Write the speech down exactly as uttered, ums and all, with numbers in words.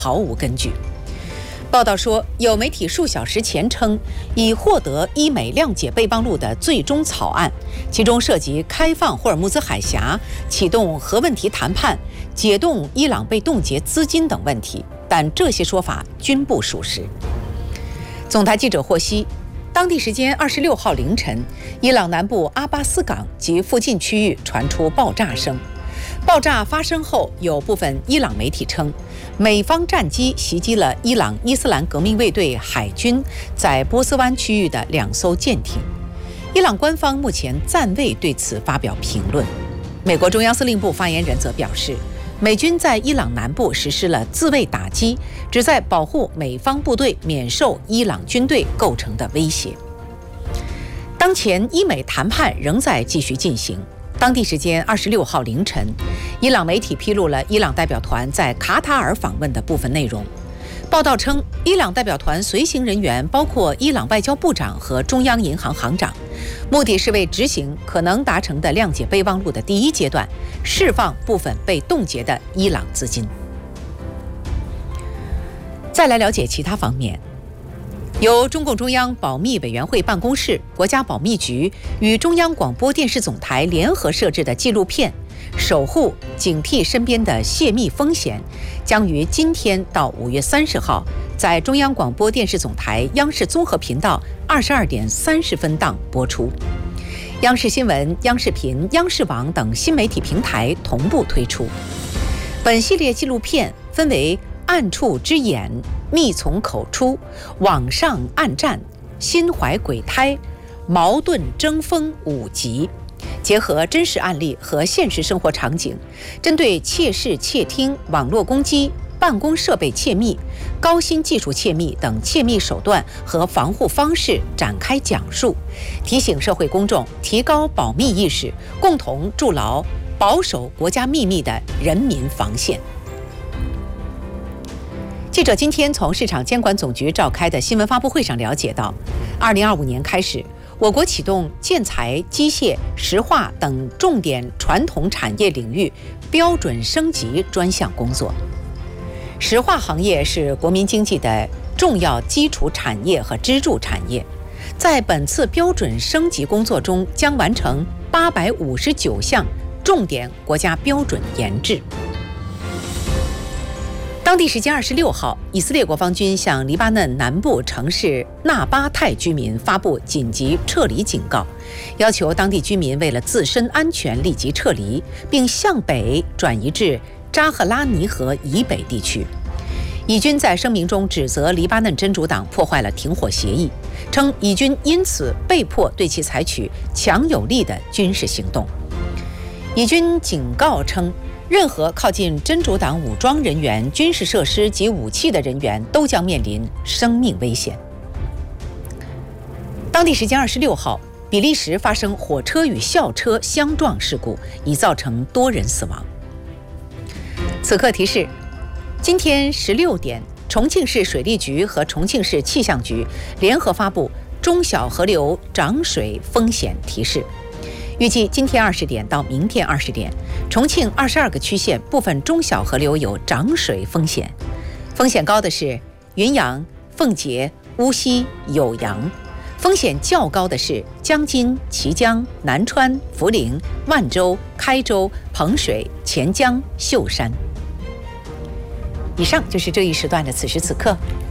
毫无根据。报道说，有媒体数小时前称已获得伊美谅解备忘录的最终草案，其中涉及开放霍尔木兹海峡、启动核问题谈判、解冻伊朗被冻结资金等问题，但这些说法均不属实。总台记者获悉，当地时间二十六号凌晨，伊朗南部阿巴斯港及附近区域传出爆炸声。爆炸发生后，有部分伊朗媒体称，美方战机袭击了伊朗伊斯兰革命卫队海军在波斯湾区域的两艘舰艇。伊朗官方目前暂未对此发表评论。美国中央司令部发言人则表示，美军在伊朗南部实施了自卫打击，旨在保护美方部队免受伊朗军队构成的威胁。当前伊美谈判仍在继续进行。当地时间二十六号凌晨，伊朗媒体披露了伊朗代表团在卡塔尔访问的部分内容。报道称，伊朗代表团随行人员包括伊朗外交部长和中央银行行长，目的是为执行可能达成的谅解备忘录的第一阶段，释放部分被冻结的伊朗资金。再来了解其他方面。由中共中央保密委员会办公室、国家保密局与中央广播电视总台联合摄制的纪录片《守护警惕身边的泄密风险》将于今天到五月三十号在中央广播电视总台央视综合频道二十二点三十分档播出。央视新闻、央视频、央视网等新媒体平台同步推出。本系列纪录片分为暗处之眼、密从口出、网上暗战、心怀鬼胎、矛盾争锋五集，结合真实案例和现实生活场景，针对窃视、窃听、网络攻击、办公设备窃密、高新技术窃密等窃密手段和防护方式展开讲述，提醒社会公众提高保密意识，共同筑牢保守国家秘密的人民防线。记者今天从市场监管总局召开的新闻发布会上了解到，二零二五年开始，我国启动建材、机械、石化等重点传统产业领域标准升级专项工作。石化行业是国民经济的重要基础产业和支柱产业，在本次标准升级工作中，将完成八百五十九项重点国家标准研制。当地时间二十六号，以色列国防军向黎巴嫩南部城市纳巴泰居民发布紧急撤离警告，要求当地居民为了自身安全立即撤离，并向北转移至扎赫拉尼河以北地区。以军在声明中指责黎巴嫩真主党破坏了停火协议，称以军因此被迫对其采取强有力的军事行动。以军警告称，任何靠近真主党武装人员、军事设施及武器的人员都将面临生命危险。当地时间二十六号，比利时发生火车与校车相撞事故，已造成多人死亡。此刻提示：今天十六点，重庆市水利局和重庆市气象局联合发布中小河流涨水风险提示。预计今天二十点到明天二十点，重庆二十二个区县部分中小河流有涨水风险，风险高的是云阳、奉节、乌溪、酉阳；风险较高的是江津、綦江、南川、涪陵、万州、开州、彭水、钱江、秀山。以上就是这一时段的此时此刻，